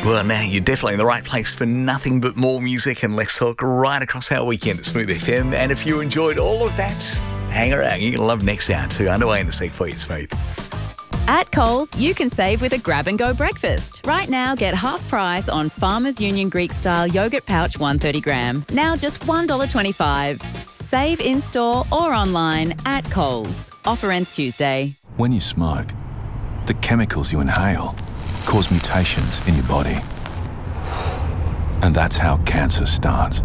Well, now you're definitely in the right place for nothing but more music and less talk right across our weekend at Smooth FM. And if you enjoyed all of that, hang around. You're going to love next hour too. Underway in a sec for you, Smooth. At Coles, you can save with a grab-and-go breakfast. Right now, get half price on Farmers Union Greek-style yogurt pouch 130 gram. Now just $1.25. Save in-store or online at Coles. Offer ends Tuesday. When you smoke, the chemicals you inhale cause mutations in your body. And that's how cancer starts.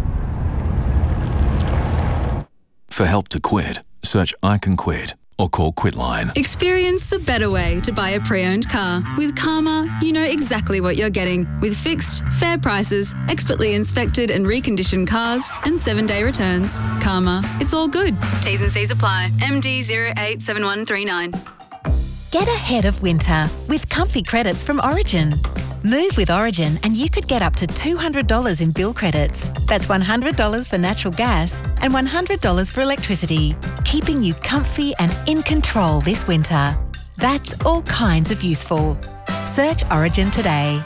For help to quit, search I Can Quit or call Quitline. Experience the better way to buy a pre-owned car. With Karma, you know exactly what you're getting, with fixed, fair prices, expertly inspected and reconditioned cars, and 7-day returns. Karma, it's all good. T's and C's apply. MD 087139. Get ahead of winter with comfy credits from Origin. Move with Origin and you could get up to $200 in bill credits. That's $100 for natural gas and $100 for electricity, keeping you comfy and in control this winter. That's all kinds of useful. Search Origin today.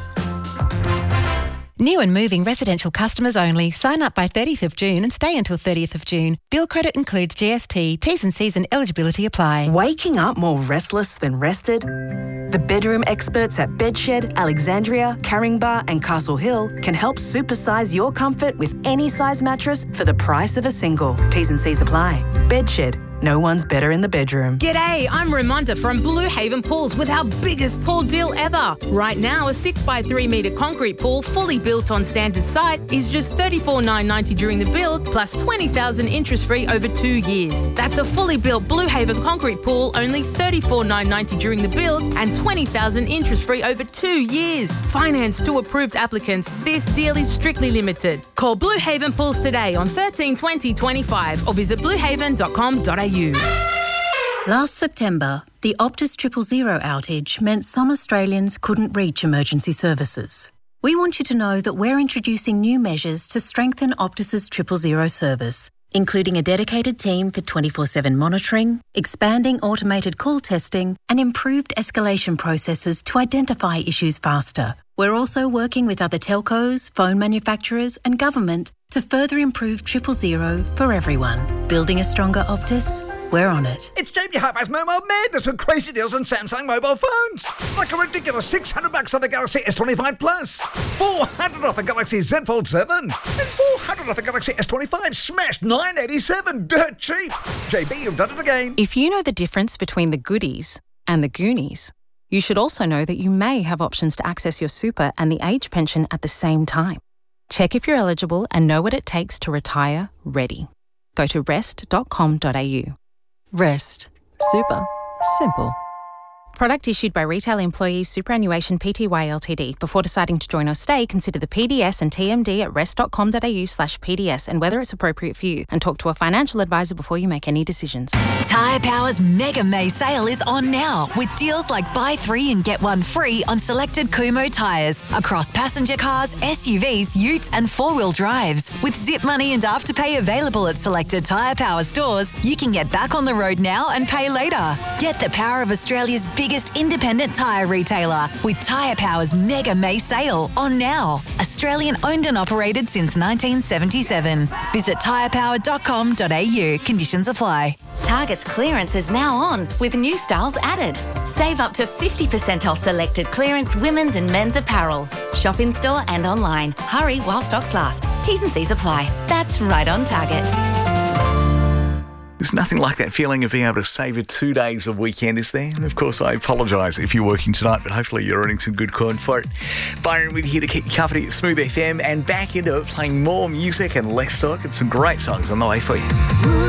New and moving residential customers only. Sign up by 30th of June and stay until 30th of June. Bill credit includes GST. T's and C's and eligibility apply. Waking up more restless than rested? The bedroom experts at Bedshed, Alexandria, Caringbah and Castle Hill can help supersize your comfort with any size mattress for the price of a single. T's and C's apply. Bedshed. No one's better in the bedroom. G'day, I'm Ramonda from Blue Haven Pools with our biggest pool deal ever. Right now, a 6x3 metre concrete pool fully built on standard site is just $34,990 during the build, plus $20,000 interest-free over 2 years. That's a fully built Blue Haven concrete pool, only $34,990 during the build and $20,000 interest-free over 2 years. Finance to approved applicants. This deal is strictly limited. Call Blue Haven Pools today on 13 20 25 or visit bluehaven.com.au. Last September, the Optus 000 outage meant some Australians couldn't reach emergency services. We want you to know that we're introducing new measures to strengthen Optus's 000 service, including a dedicated team for 24/7 monitoring, expanding automated call testing, and improved escalation processes to identify issues faster. We're also working with other telcos, phone manufacturers, and government to further improve 000 for everyone. Building a stronger Optus? We're on it. It's JB Hi-Fi's Mobile Madness with crazy deals on Samsung mobile phones. Like a ridiculous $600 on the Galaxy S25 Plus, $400 off a Galaxy Z Fold 7, and $400 off a Galaxy S25 smashed $987. Dirt cheap. JB, you've done it again. If you know the difference between the goodies and the Goonies, you should also know that you may have options to access your super and the age pension at the same time. Check if you're eligible and know what it takes to retire ready. Go to rest.com.au. Rest. Super. Simple. Product issued by Retail Employees Superannuation Pty Ltd. Before deciding to join or stay, consider the PDS and TMD at rest.com.au/PDS and whether it's appropriate for you, and talk to a financial advisor before you make any decisions. Tyre Power's Mega May sale is on now with deals like buy 3 and get 1 free on selected Kumho tyres across passenger cars, SUVs, utes and 4-wheel drives. With zip money and afterpay available at selected Tyre Power stores, you can get back on the road now and pay later. Get the power of Australia's biggest independent tyre retailer with Tyre Power's Mega May sale on now. Australian owned and operated since 1977. Visit tyrepower.com.au. Conditions apply. Target's clearance is now on with new styles added. Save up to 50% off selected clearance women's and men's apparel. Shop in store and online. Hurry while stocks last. T's and C's apply. That's right on Target. There's nothing like that feeling of being able to savour 2 days of weekend, is there? And of course, I apologise if you're working tonight, but hopefully you're earning some good coin for it. Byron with you here to keep you company at Smooth FM and back into it, playing more music and less talk and some great songs on the way for you.